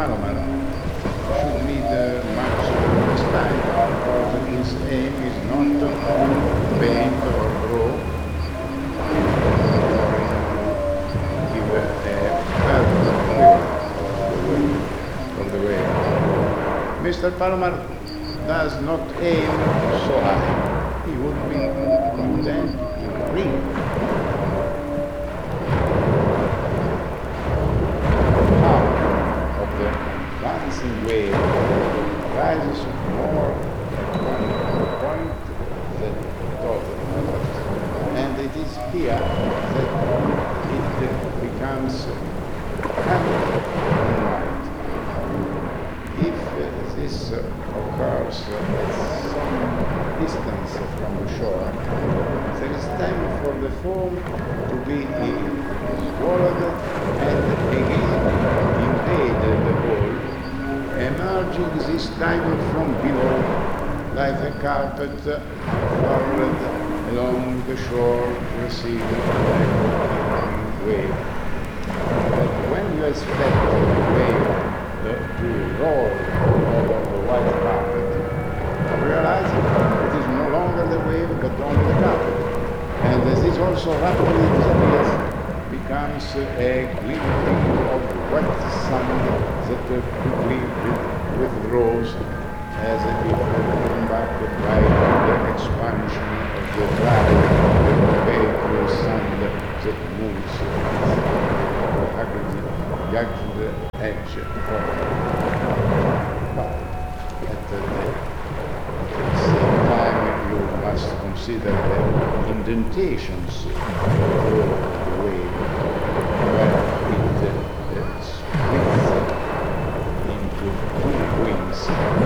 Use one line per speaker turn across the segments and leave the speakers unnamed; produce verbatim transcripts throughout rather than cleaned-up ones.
Palomar should need uh, much less time because his aim is not to paint or draw or give a perfect equivalent of the wave. Mister Palomar does not aim so high. He would be content to read. Wave rises more at one point than at other, and it is here that it becomes happy and right. If this occurs at some distance from the shore, there is time for the foam to be swallowed and again invade the bowl, emerging this time from below, like a carpet furrowed along the shore, receiving the wave. But when you expect the wave to roll over the white carpet, you realize it is no longer the wave, but only the carpet. And as this also rapidly disappears, becomes a glimpse of wet sand that quickly withdraws as if driven back by the expansion of the drive of the vacuous sand that moves the jagged, jagged edge forward. But at the, at the same time you must consider the indentations of the wave where it uh, splits into two wings,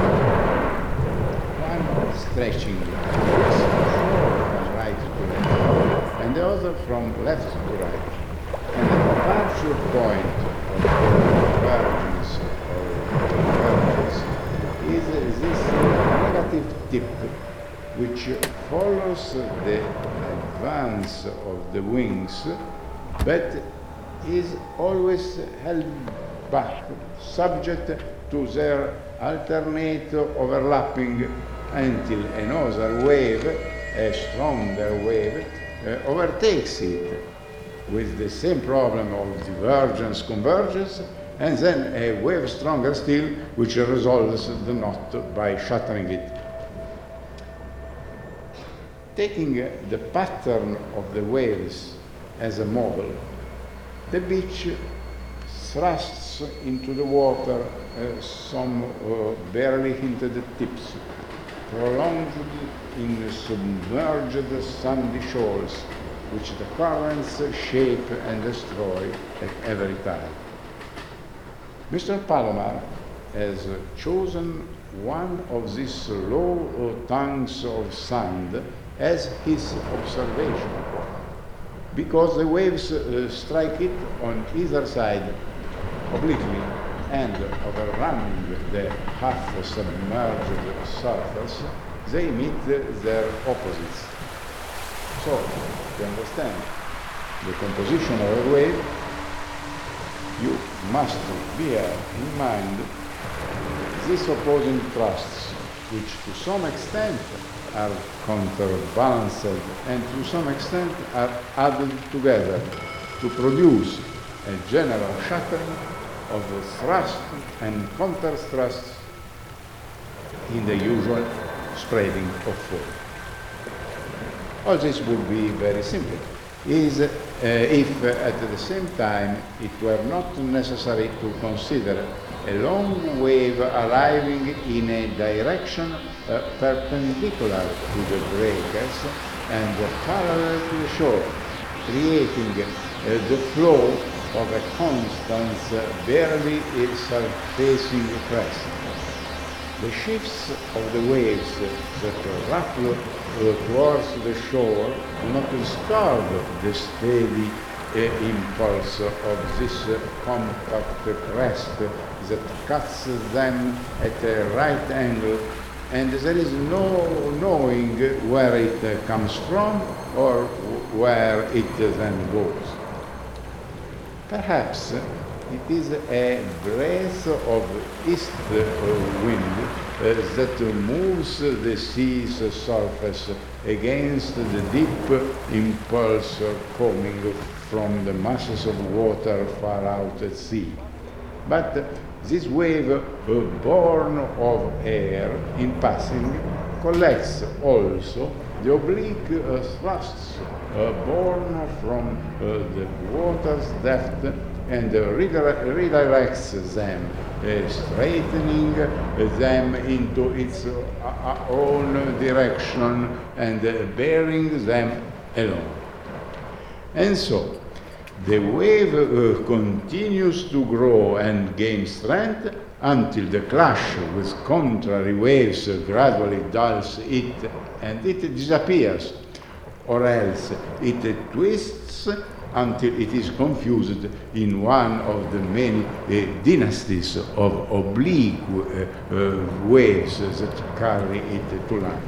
one stretching from right to left, and the other from left to right. And the departure point of the convergence or convergence is this negative tip which follows the advance of the wings, but is always held back, subject to their alternate overlapping until another wave, a stronger wave, uh, overtakes it with the same problem of divergence, convergence, and then a wave stronger still, which resolves the knot by shattering it. Taking the pattern of the waves as a model, the beach thrusts into the water uh, some uh, barely hinted tips, prolonged in submerged sandy shoals, which the currents shape and destroy at every tide. Mister Palomar has chosen one of these low tongues of sand as his observation point, because the waves uh, strike it on either side obliquely and overrunning the half-submerged surface, they meet the, their opposites. So, to understand the composition of a wave, you must bear in mind these opposing thrusts, which to some extent are counterbalanced and to some extent are added together to produce a general shattering of the thrust and counter-thrusts in the usual spreading of force. All this would be very simple, is uh, if uh, at the same time it were not necessary to consider a long wave arriving in a direction uh, perpendicular to the breakers and parallel to the shore, creating uh, the flow of a constant, uh, barely surfacing crest. The shifts of the waves that ruffle uh, towards the shore do not disturb the steady uh, impulse of this uh, compact crest that cuts them at a right angle, and there is no knowing where it uh, comes from or where it uh, then goes. Perhaps it is a breath of east wind uh, that moves the sea's surface against the deep impulse coming from the masses of water far out at sea. But this wave, uh, born of air in passing, collects also the oblique uh, thrusts uh, born from uh, the water's depth and uh, redirects them, uh, straightening them into its uh, own direction and uh, bearing them along. And so, the wave uh, continues to grow and gain strength until the clash with contrary waves uh, gradually dulls it and it disappears, or else it uh, twists until it is confused in one of the many uh, dynasties of oblique uh, uh, waves that carry it to land.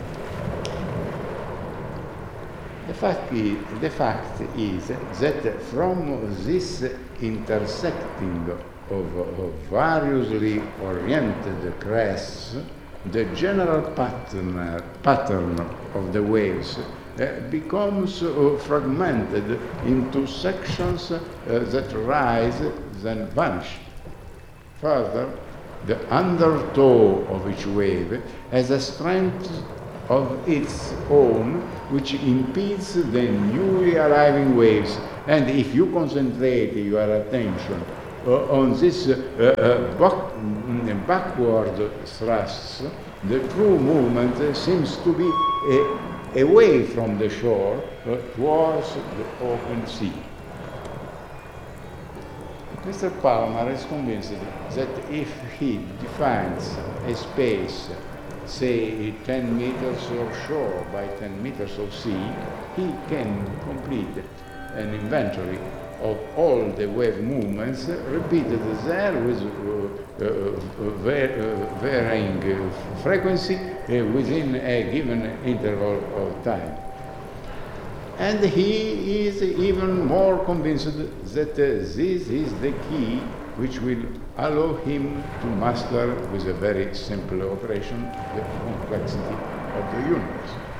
The fact, is, the fact is that from this intersecting of, of variously oriented crests, the general pattern, pattern of the waves uh, becomes uh, fragmented into sections uh, that rise, then vanish. Further, the undertow of each wave has a strength of its own which impedes the newly arriving waves, and if you concentrate your attention uh, on this uh, uh, back, backward thrusts, the true movement seems to be uh, away from the shore uh, towards the open sea. Mister Palmer is convinced that if he defines a space, say ten meters of shore by ten meters of sea, he can complete an inventory of all the wave movements repeated there with uh, uh, uh, varying uh, frequency uh, within a given interval of time. And he is even more convinced that uh, this is the key which will allow him to master with a very simple operation the complexity of the universe.